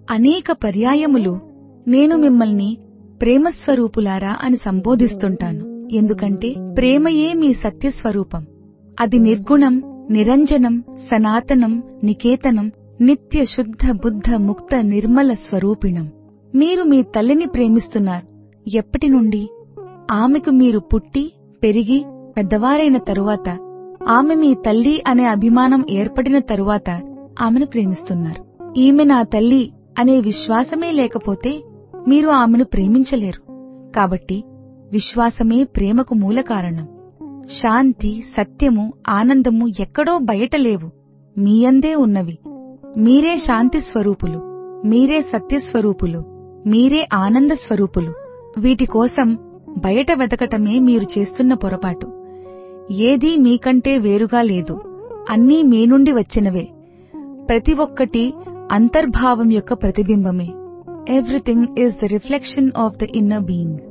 అనేక పర్యాయములు నేను మిమ్మల్ని ప్రేమస్వరూపులారా అని సంబోధిస్తుంటాను. ఎందుకంటే ప్రేమయే మీ సత్యస్వరూపం. అది నిర్గుణం, నిరంజనం, సనాతనం, నికేతనం, నిత్య శుద్ధ బుద్ధ ముక్త నిర్మల స్వరూపిణం. మీరు మీ తల్లిని ప్రేమిస్తున్నారు. ఎప్పటి నుండి? ఆమెకు మీరు పుట్టి పెరిగి పెద్దవారైన తరువాత, ఆమె మీ తల్లి అనే అభిమానం ఏర్పడిన తరువాత ఆమెను ప్రేమిస్తున్నారు. ఈమె నా తల్లి అనే విశ్వాసమే లేకపోతే మీరు ఆమెను ప్రేమించలేరు. కాబట్టి విశ్వాసమే ప్రేమకు మూల కారణం. శాంతి, సత్యము, ఆనందము ఎక్కడో బయట లేవు, మీయందే ఉన్నవి. మీరే శాంతి స్వరూపులు, మీరే సత్యస్వరూపులు, మీరే ఆనంద స్వరూపులు. వీటి కోసం బయట వెతకటమే మీరు చేస్తున్న పొరపాటు. ఏదీ మీకంటే వేరుగా లేదు, అన్నీ మీ నుండి వచ్చినవే. ప్రతి ఒక్కటి అంతర్భావం యొక్క ప్రతిబింబమే. Everything is the reflection of the inner being.